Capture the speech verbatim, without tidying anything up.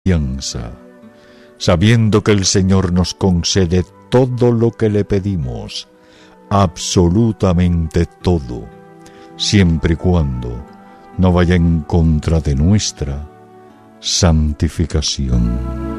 confianza, sabiendo que el Señor nos concede todo lo que le pedimos, absolutamente todo, siempre y cuando no vaya en contra de nuestra santificación.